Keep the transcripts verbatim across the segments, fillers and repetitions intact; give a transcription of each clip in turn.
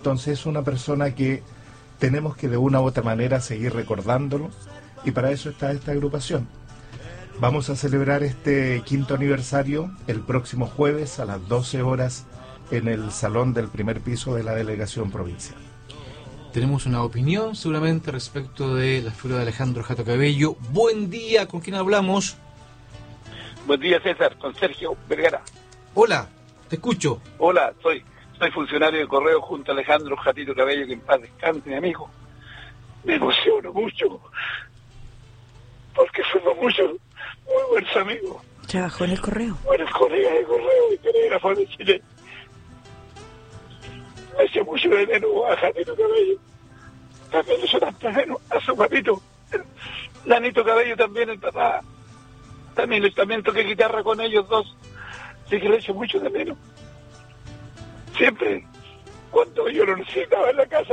Entonces es una persona que tenemos que de una u otra manera seguir recordándolo, y para eso está esta agrupación. Vamos a celebrar este quinto aniversario el próximo jueves a las doce horas en el salón del primer piso de la delegación provincial. Tenemos una opinión seguramente respecto de la figura de Alejandro Jato Cabello. Buen día, ¿con quién hablamos? Buen día, César, con Sergio Vergara. Hola, te escucho. Hola, soy soy funcionario de correo junto a Alejandro Jatito Cabello, que en paz descanse, mi amigo. Me emociono mucho, porque fuimos muchos muy buenos amigos. ¿Trabajó en el correo? Buenos colegas de correo y telégrafos de Chile. Me hacía mucho de menos a Jatito Cabello. También le hizo tanto de menos a su papito, Lanito Cabello, también el papá. También, también toqué guitarra con ellos dos, así que le echo mucho de menos. Siempre, cuando yo lo necesitaba en la casa.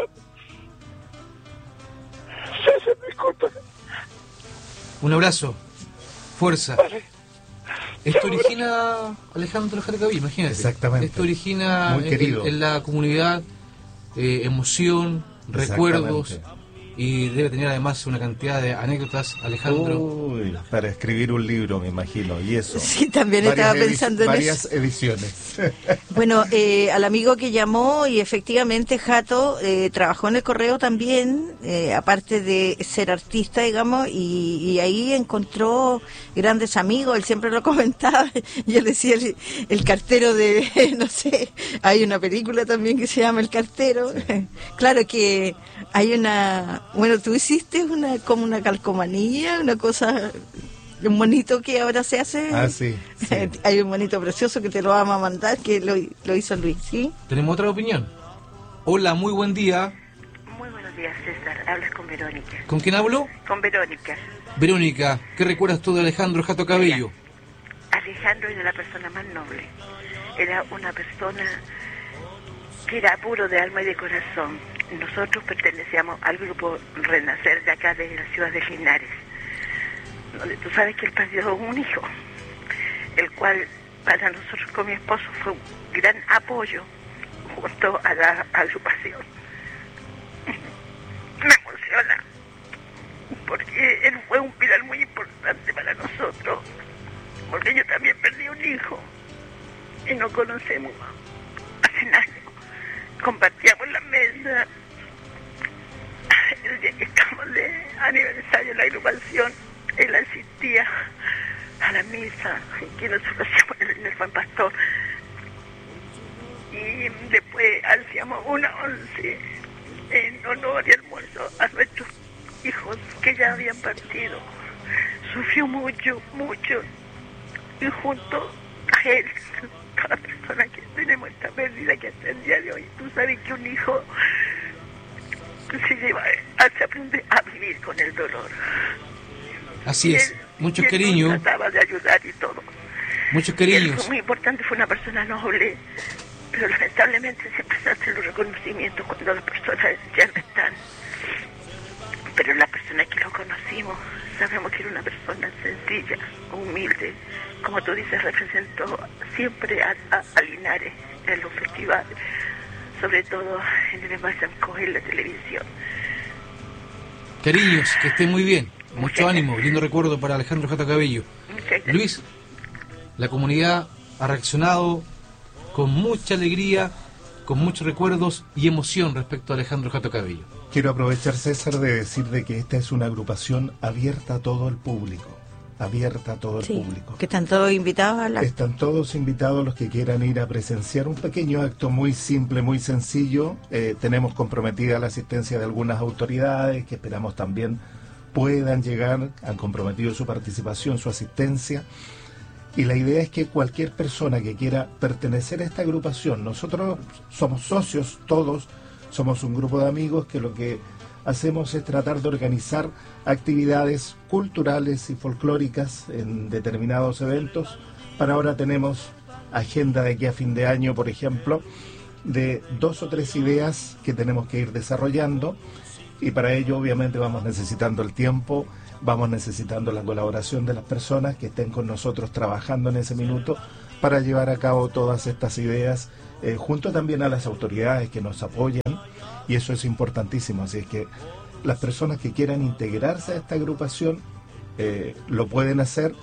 César, disculpa. Un abrazo, fuerza. Vale. Esto origina Alejandro Jato Cabello, imagínate. Exactamente. Esto origina Muy querido. En, en la comunidad eh, emoción, recuerdos, y debe tener además una cantidad de anécdotas, Alejandro. Uy, para escribir un libro, me imagino, y eso. Sí, también estaba pensando en varias eso. Varias ediciones. Bueno, eh, al amigo que llamó, y efectivamente Jato eh, trabajó en el correo también, eh, aparte de ser artista, digamos, y, y ahí encontró grandes amigos. Él siempre lo comentaba. Yo le decía el, el cartero de, no sé, hay una película también que se llama El Cartero. Sí. Claro que hay una... Bueno, tú hiciste una como una calcomanía, una cosa, un monito que ahora se hace. Ah, sí, sí. Hay un monito precioso que te lo vamos a mandar, que lo, lo hizo Luis, ¿sí? Tenemos otra opinión. Hola, muy buen día. Muy buenos días, César. Hablas con Verónica. ¿Con quién hablo? Con Verónica. Verónica, ¿qué recuerdas tú de Alejandro Jato Cabello? Mira, Alejandro era la persona más noble. Era una persona que era puro de alma y de corazón. Nosotros pertenecíamos al grupo Renacer de acá, de la ciudad de Linares, donde tú sabes que él perdió un hijo, el cual para nosotros con mi esposo fue un gran apoyo junto a la agrupación. Me emociona, porque él fue un pilar muy importante para nosotros, porque yo también perdí un hijo y nos conocemos hace un año. Compartíamos la mesa. El día que estamos de aniversario de la agrupación, él asistía a la misa que nosotros hacíamos en el Juan Pastor, y después hacíamos una once en honor y almuerzo a nuestros hijos que ya habían partido. Sufrió mucho, mucho, y junto a él, cada persona que tenemos esta pérdida, que hasta el día de hoy, tú sabes que un hijo se lleva, se aprende a vivir con el dolor. Así y es, él, muchos y cariños. Él trataba de ayudar y todo. Muchos cariños. Él fue muy importante, fue una persona noble, pero lamentablemente siempre se hacen los reconocimientos cuando las personas ya no están. Pero la persona que lo conocimos, sabemos que era una persona sencilla, humilde. Como tú dices, representó siempre a, a, a Linares en los festivales, sobre todo en el Mazancó, en la televisión. Cariños, que estén muy bien. Mucho ánimo, lindo recuerdo para Alejandro Jato Cabello. Luis, la comunidad ha reaccionado con mucha alegría, con muchos recuerdos y emoción respecto a Alejandro Jato Cabello. Quiero aprovechar, César, de decir de que esta es una agrupación abierta a todo el público. Abierta a todo el sí, público. Que están todos invitados a la... Están todos invitados los que quieran ir a presenciar un pequeño acto muy simple, muy sencillo. Eh, tenemos comprometida la asistencia de algunas autoridades que esperamos también puedan llegar, han comprometido su participación, su asistencia. Y la idea es que cualquier persona que quiera pertenecer a esta agrupación, nosotros somos socios todos, somos un grupo de amigos que lo que hacemos es tratar de organizar actividades culturales y folclóricas en determinados eventos. Para ahora tenemos agenda de aquí a fin de año, por ejemplo, de dos o tres ideas que tenemos que ir desarrollando, y para ello obviamente vamos necesitando el tiempo, vamos necesitando la colaboración de las personas que estén con nosotros trabajando en ese minuto para llevar a cabo todas estas ideas, eh, junto también a las autoridades que nos apoyan y eso es importantísimo. Así es que las personas que quieran integrarse a esta agrupación eh, lo pueden hacer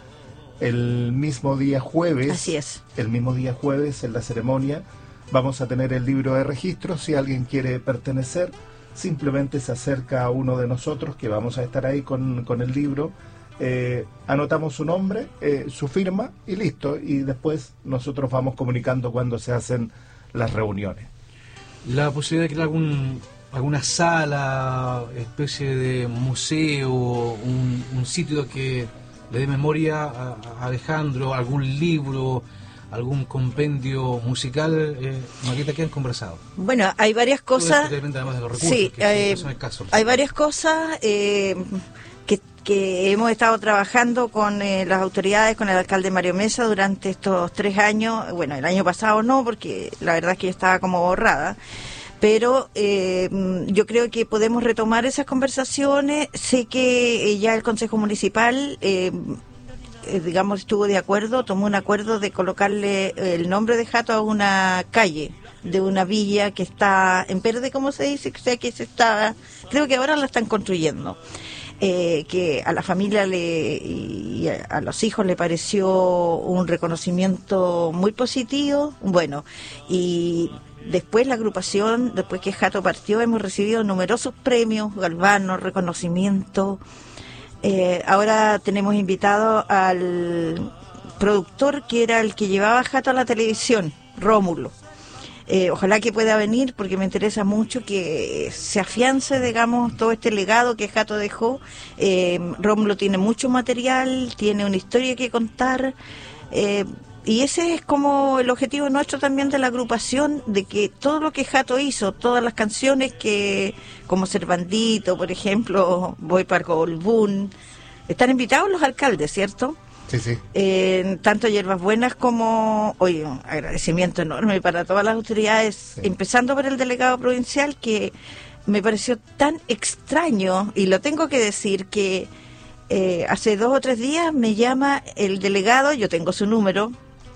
el mismo día jueves. Así es. El mismo día jueves en la ceremonia vamos a tener el libro de registro. Si alguien quiere pertenecer, simplemente se acerca a uno de nosotros que vamos a estar ahí con, con el libro. Eh, anotamos su nombre, eh, su firma y listo. Y después nosotros vamos comunicando cuando se hacen las reuniones. La posibilidad de crear algún, alguna sala, especie de museo, un, un sitio que le dé memoria a, a Alejandro, algún libro, algún compendio musical, eh, Maqueta, ¿qué han conversado? Bueno, hay varias cosas. Todo esto además de los recursos, sí, que eh, son escasos. hay varias cosas eh, que, que hemos estado trabajando con eh, las autoridades, con el alcalde Mario Mesa durante estos tres años. Bueno, el año pasado no, porque la verdad es que yo estaba como borrada. Pero eh, yo creo que podemos retomar esas conversaciones. Sé que eh, ya el Consejo Municipal, eh, eh, digamos, estuvo de acuerdo, tomó un acuerdo de colocarle el nombre de Hato a una calle de una villa que está en verde, ¿cómo se dice? O sea, que se está, creo que ahora la están construyendo. Eh, que a la familia le, y a, a los hijos le pareció un reconocimiento muy positivo. Bueno, y después la agrupación, después que Hato partió, hemos recibido numerosos premios, galvanos, reconocimientos. Eh, ahora tenemos invitado al productor que era el que llevaba a Hato a la televisión, Rómulo. Eh, ojalá que pueda venir, porque me interesa mucho que se afiance, digamos, todo este legado que Hato dejó. Eh, Rómulo tiene mucho material, tiene una historia que contar. Eh, Y ese es como el objetivo nuestro también de la agrupación, de que todo lo que Hato hizo, todas las canciones que, como Servandito, por ejemplo, Voy para Colbún, están invitados los alcaldes, ¿cierto? Sí, sí. Eh, tanto Hierbas Buenas como, oye, un agradecimiento enorme para todas las autoridades, sí. Empezando por el delegado provincial, que me pareció tan extraño, y lo tengo que decir, que eh, hace dos o tres días me llama el delegado, yo tengo su número,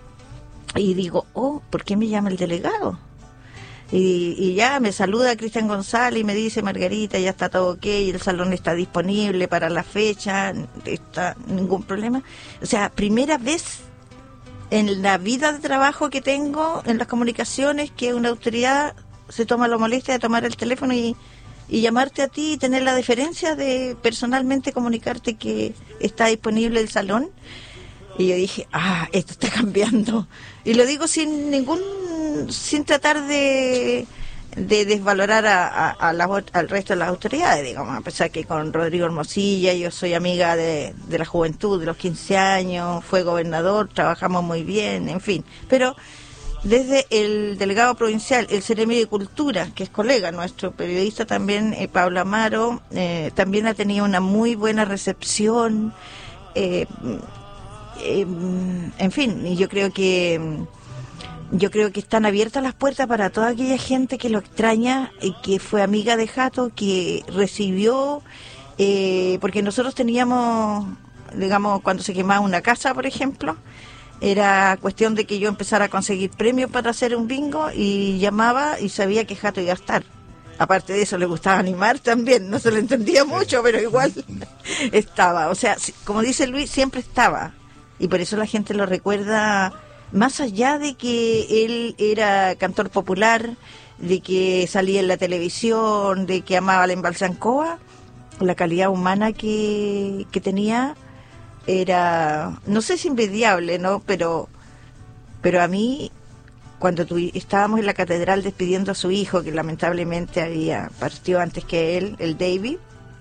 y digo, oh, ¿por qué me llama el delegado? Y, y ya me saluda Cristian González y me dice, Margarita, ya está todo ok, el salón está disponible para la fecha, está ningún problema. O sea, primera vez en la vida de trabajo que tengo en las comunicaciones que una autoridad se toma la molestia de tomar el teléfono y, y llamarte a ti y tener la deferencia de personalmente comunicarte que está disponible el salón. Y yo dije, ah, esto está cambiando. Y lo digo sin ningún, sin tratar de, de desvalorar a, a, a la, al resto de las autoridades, digamos, a pesar que con Rodrigo Hermosilla yo soy amiga de, de la juventud, de los quince años, fue gobernador, trabajamos muy bien, en fin. Pero desde el delegado provincial, el Seremi de Cultura, que es colega nuestro, periodista también, eh, Pablo Amaro, eh, también ha tenido una muy buena recepción. Eh, Eh, en fin, y yo creo que yo creo que están abiertas las puertas para toda aquella gente que lo extraña y que fue amiga de Hato, que recibió, eh, porque nosotros teníamos, digamos, cuando se quemaba una casa, por ejemplo, era cuestión de que yo empezara a conseguir premios para hacer un bingo y llamaba y sabía que Hato iba a estar. Aparte de eso, le gustaba animar también, no se le entendía mucho, pero igual estaba. O sea, como dice Luis, siempre estaba. Y por eso la gente lo recuerda, más allá de que él era cantor popular, de que salía en la televisión, de que amaba la Embalsancoa, la calidad humana que, que tenía era, no sé si envidiable, ¿no? Pero, pero a mí, cuando tu, estábamos en la catedral despidiendo a su hijo, que lamentablemente había partido antes que él, el David,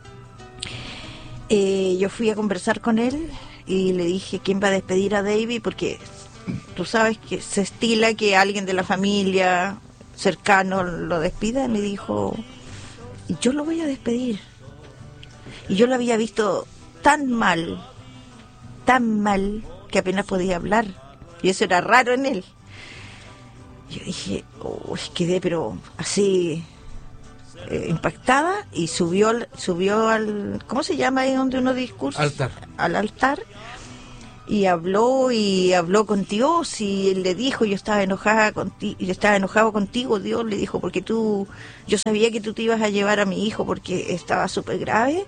eh, yo fui a conversar con él y le dije, ¿quién va a despedir a David? Porque tú sabes que se estila que alguien de la familia cercano lo despida. Y me dijo, yo lo voy a despedir. Y yo lo había visto tan mal, tan mal, que apenas podía hablar. Y eso era raro en él. Yo dije, uy, quedé pero así eh, impactada, y subió subió al, ¿cómo se llama ahí donde uno discursa? Altar. Al altar. y habló y habló con Dios y él le dijo, yo estaba enojada contigo, yo estaba enojado contigo, Dios le dijo, porque tú, yo sabía que tú te ibas a llevar a mi hijo porque estaba súper grave,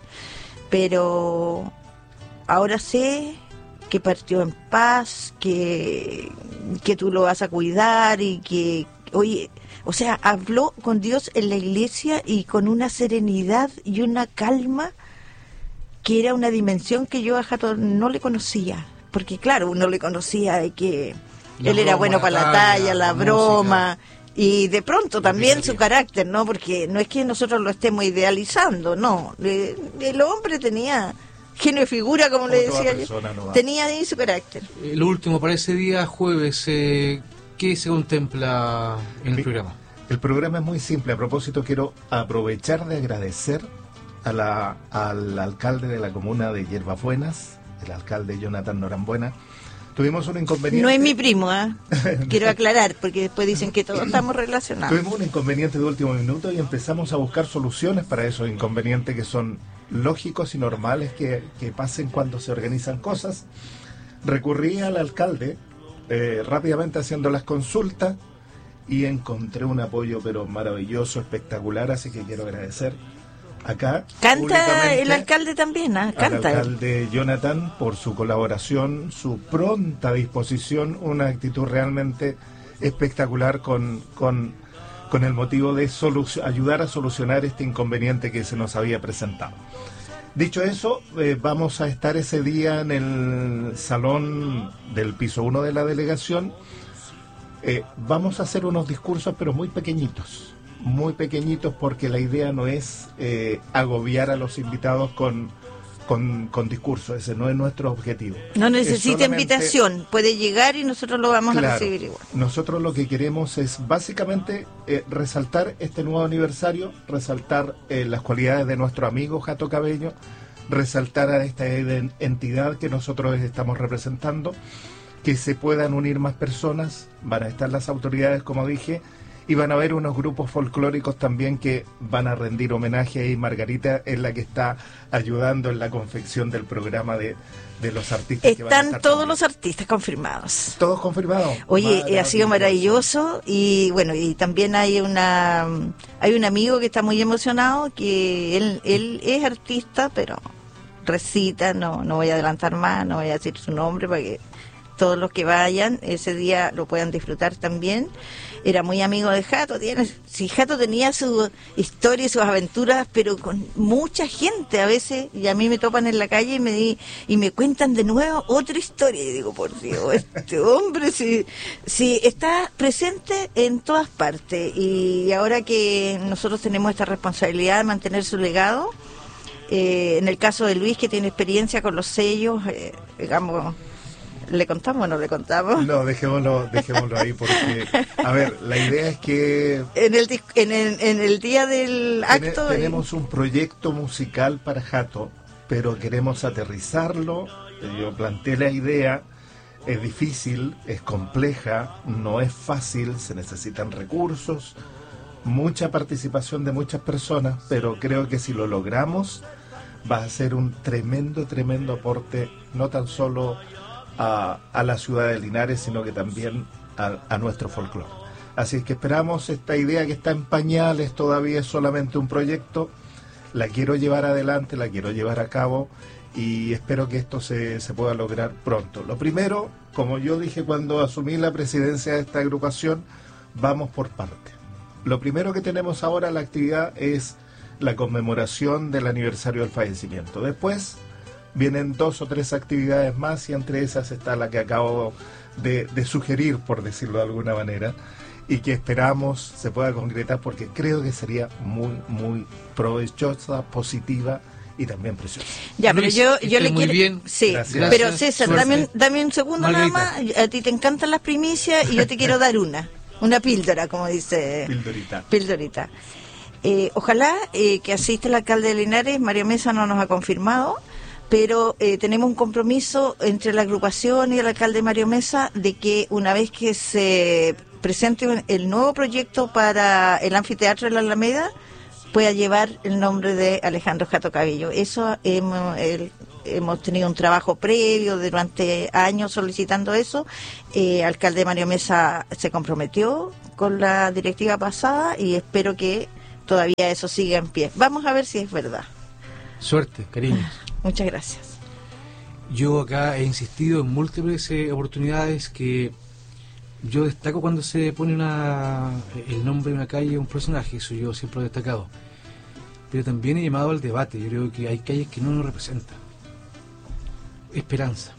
pero ahora sé que partió en paz, que, que tú lo vas a cuidar y que, oye, o sea, habló con Dios en la iglesia y con una serenidad y una calma que era una dimensión que yo a Jato no le conocía. Porque claro, uno le conocía de que la él broma, era bueno para la talla, la, la broma, música. Y de pronto también su carácter, ¿no? Porque no es que nosotros lo estemos idealizando, no. Le, el hombre tenía genio de figura, como, como le decía yo, no tenía ahí su carácter. El último, para ese día jueves, eh, ¿qué se contempla en el programa? El programa es muy simple. A propósito, quiero aprovechar de agradecer a la, al alcalde de la comuna de Hierbabuenas, el alcalde Jonathan Norambuena. Tuvimos un inconveniente. No es mi primo, ¿eh? Quiero aclarar, porque después dicen que todos estamos relacionados. Tuvimos un inconveniente de último minuto y empezamos a buscar soluciones para esos inconvenientes que son lógicos y normales que, que pasen cuando se organizan cosas. Recurrí al alcalde eh, rápidamente haciendo las consultas y encontré un apoyo pero maravilloso, espectacular, así que quiero agradecer acá. Canta el alcalde también, ¿eh? Canta. Al alcalde Jonathan por su colaboración, su pronta disposición, una actitud realmente espectacular con, con, con el motivo de ayudar a solucionar este inconveniente que se nos había presentado. Dicho eso, eh, vamos a estar ese día en el salón del piso uno de la delegación. Eh, vamos a hacer unos discursos pero muy pequeñitos. Muy pequeñitos porque la idea no es eh, agobiar a los invitados con, con, con discursos, ese no es nuestro objetivo. No necesita solamente invitación, puede llegar y nosotros lo vamos claro, a recibir igual. Nosotros lo que queremos es básicamente eh, resaltar este nuevo aniversario, resaltar eh, las cualidades de nuestro amigo Jato Cabello, resaltar a esta entidad que nosotros estamos representando, que se puedan unir más personas, van a estar las autoridades, como dije, y van a haber unos grupos folclóricos también que van a rendir homenaje, y Margarita es la que está ayudando en la confección del programa de, de los artistas. Están que van a estar todos también. Los artistas confirmados. Todos confirmados. Oye, ha sido maravilloso y bueno, y también hay una hay un amigo que está muy emocionado, que él, él es artista, pero recita, no, no voy a adelantar más, no voy a decir su nombre para que todos los que vayan ese día lo puedan disfrutar también. Era muy amigo de Jato, tiene, si Jato tenía su historia y sus aventuras, pero con mucha gente a veces, y a mí me topan en la calle y me di, y me cuentan de nuevo otra historia, y digo, por Dios, este hombre si, si está presente en todas partes, y ahora que nosotros tenemos esta responsabilidad de mantener su legado, eh, en el caso de Luis, que tiene experiencia con los sellos, eh, digamos, ¿le contamos o no le contamos? No, dejémoslo, dejémoslo ahí porque, a ver, la idea es que... En el, en el, en el día del acto... Ten, tenemos un proyecto musical para Jato, pero queremos aterrizarlo. Yo planteé la idea, es difícil, es compleja, no es fácil, se necesitan recursos, mucha participación de muchas personas, pero creo que si lo logramos va a ser un tremendo, tremendo aporte, no tan solo A, a la ciudad de Linares, sino que también a, a nuestro folclore. Así es que esperamos esta idea que está en pañales, todavía es solamente un proyecto, la quiero llevar adelante, la quiero llevar a cabo y espero que esto se, se pueda lograr pronto. Lo primero, como yo dije cuando asumí la presidencia de esta agrupación, vamos por parte. Lo primero que tenemos ahora, la actividad, es la conmemoración del aniversario del fallecimiento. Después vienen dos o tres actividades más y entre esas está la que acabo de, de sugerir, por decirlo de alguna manera, y que esperamos se pueda concretar porque creo que sería muy, muy provechosa, positiva y también preciosa. Ya, pero Luis, yo, yo le muy quiero... bien. Sí, Gracias. pero César, dame, dame un segundo Margarita. nada más, a ti te encantan las primicias y yo te quiero dar una, una píldora, como dice... Pildorita. Píldorita. Eh, ojalá eh, que asista el alcalde de Linares. Mario Mesa no nos ha confirmado, pero eh, tenemos un compromiso entre la agrupación y el alcalde Mario Mesa de que una vez que se presente el nuevo proyecto para el anfiteatro de la Alameda pueda llevar el nombre de Alejandro Jato Cabello. Eso hemos, el, hemos tenido un trabajo previo durante años solicitando eso. Eh, alcalde Mario Mesa se comprometió con la directiva pasada y espero que todavía eso siga en pie. Vamos a ver si es verdad. Suerte, cariños. Muchas gracias. Yo acá he insistido en múltiples eh, oportunidades que yo destaco cuando se pone una el nombre de una calle, un personaje, eso yo siempre lo he destacado. Pero también he llamado al debate. Yo creo que hay calles que no nos representan. Esperanza,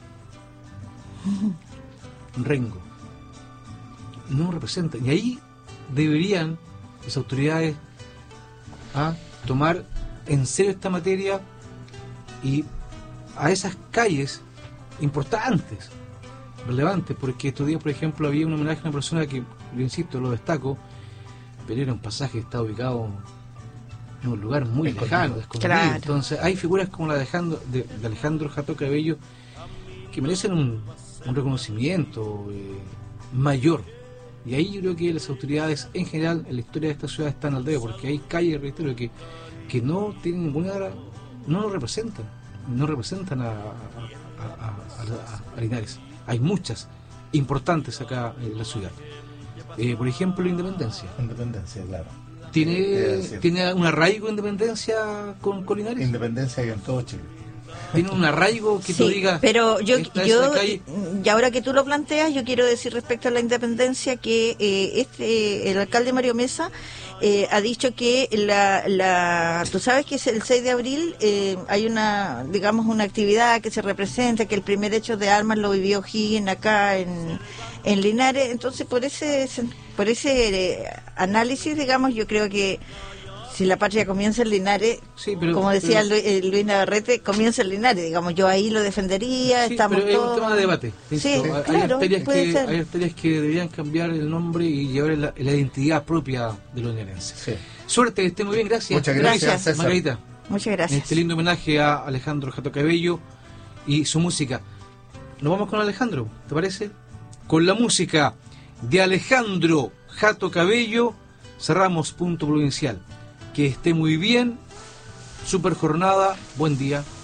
Rengo, no nos representan. Y ahí deberían las autoridades a tomar en serio esta materia y a esas calles importantes, relevantes, porque estos días, por ejemplo, había un homenaje a una persona que, yo insisto, lo destaco, pero era un pasaje que está ubicado en un lugar muy escondido, lejano, escondido. Claro. Entonces hay figuras como la de Alejandro, de, de Alejandro Jato Cabello que merecen un, un reconocimiento eh, mayor. Y ahí yo creo que las autoridades en general en la historia de esta ciudad están al dedo, porque hay calles, reitero, que, que no tienen ninguna, no lo representan, no representan a, a, a, a, a Linares. Hay muchas importantes acá en la ciudad. Eh, por ejemplo, Independencia. Independencia, claro. ¿Tiene, ¿tiene un arraigo Independencia con, con Linares? Independencia hay en todo Chile. ¿Tiene un arraigo que sí, tú digas? Pero yo, yo y ahora que tú lo planteas, yo quiero decir respecto a la Independencia que eh, este el alcalde Mario Mesa eh, ha dicho que la, la tú sabes que es el seis de abril eh, hay una, digamos, una actividad que se representa, que el primer hecho de armas lo vivió Higgins acá en, en Linares. Entonces, por ese por ese eh, análisis, digamos, yo creo que si la patria comienza en Linares, sí, pero, como decía pero, Luis, Luis Navarrete, comienza en Linares, digamos, yo ahí lo defendería, sí, estamos pero todos... es un tema de debate. Sí, sí, hay, claro, arterias puede que, ser. Hay arterias que deberían cambiar el nombre y llevar la, la identidad propia de los linarenses. Sí. Suerte, que esté muy bien, gracias. Muchas gracias, gracias Margarita. Muchas gracias. Este lindo homenaje a Alejandro Jato Cabello y su música. Nos vamos con Alejandro, ¿te parece? Con la música de Alejandro Jato Cabello cerramos Punto Provincial. Que esté muy bien, super jornada, buen día.